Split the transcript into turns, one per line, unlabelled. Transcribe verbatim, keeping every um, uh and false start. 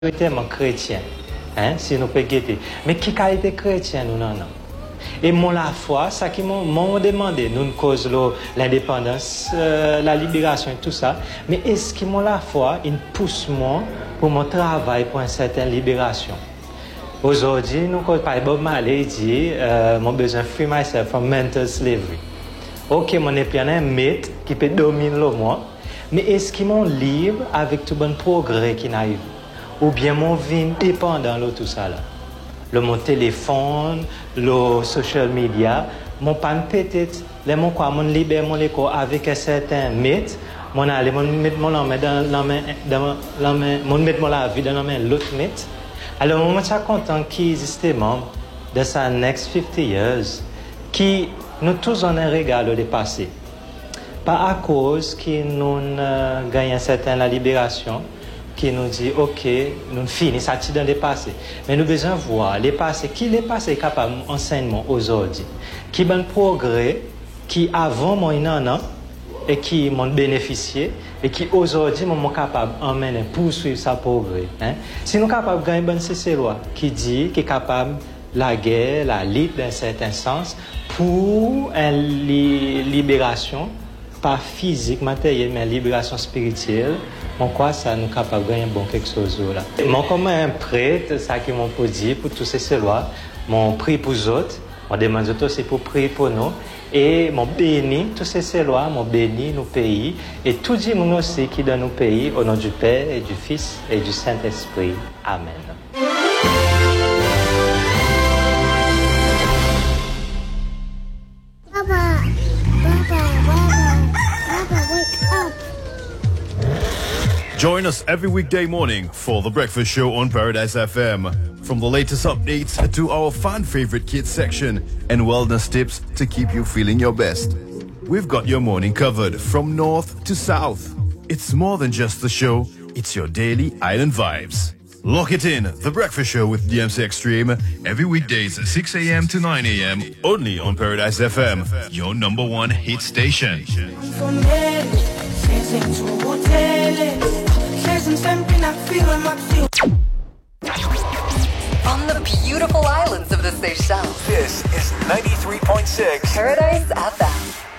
majoritairement chrétien, hein, si nous pouvons guetter. Mais qui qualité chrétien nous non, non. Et mon la foi, ça qui m'ont demandé, nous cause l'indépendance, euh, la libération et tout ça. Mais est-ce que mon la foi, il pousse moi pour mon travail pour une certaine libération? Aujourd'hui, nous cause par Bob Marley dit, euh, mon besoin free myself from mental slavery. Ok, mon est un mythe qui peut dominer le moi, mais est-ce qu'il m'ont libre avec tout bon progrès qui n'arrive? Ou bien mon vie dépendant de tout ça là. Le mon téléphone, le social media, mon pan peut-être, les mon quoi, mon libère mon écho avec un certain mythe, mon aller, mon mettre mon la main dans la main, dans la main, mon mettre mon la vie dans la main l'autre mythe. Alors moi je suis content qui justement de sa next fifty years, qui nous tous en un régal de passé. Pas à cause que nous euh, gagnons certain la libération, qui nous dit, ok, nous finissons ça dans les passés. Mais nous devons voir les passés, qui les passés capable d'enseignement aujourd'hui, qui bon progrès, qui avant moi non et qui m'ont bénéficié, et qui aujourd'hui m'ont capable d'emmener poursuivre sa progrès. Hein? Si nous sommes capables de gagner bon c'est loi qui dit, qui est capable la guerre, la lutte d'un certain sens, pour une li libération, pas physique, matérielle, mais libération spirituelle. Mon quoi ça nous capable de gagner bon quelque chose là. Moi comme un prêtre, ça qui m'ont dit pour tous ces lois, mon prie pour les autres, on demande aux autres aussi pour prier pour nous et mon béni tous ces lois, mon béni nos pays et tout le monde aussi qui dans nos pays au nom du Père et du Fils et du Saint-Esprit. Amen.
Papa, Papa, Papa, Papa, wake up.
Join us every weekday morning for The Breakfast Show on Paradise F M. From the latest updates to our fan favorite kids section and wellness tips to keep you feeling your best. We've got your morning covered from north to south. It's more than just the show, it's your daily island vibes. Lock it in, The Breakfast Show with D M C Extreme, every weekdays six a m to nine a m only on Paradise F M, your number one hit station.
On the beautiful islands of the Seychelles,
This is ninety-three point six
Paradise F M.